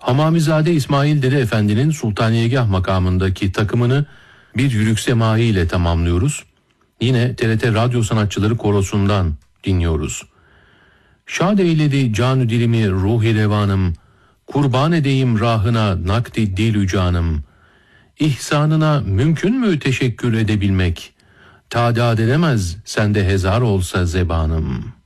Hamamizade İsmail Dede Efendi'nin Sultaniyegah makamındaki takımını bir yürük semai ile tamamlıyoruz. Yine TRT Radyo Sanatçıları Korosu'ndan dinliyoruz. Şad eyledi canü dilimi ruhi revanım, kurban edeyim rahına nakdi dilü canım. İhsanına mümkün mü teşekkür edebilmek, tadat edemez sende hezar olsa zebanım.''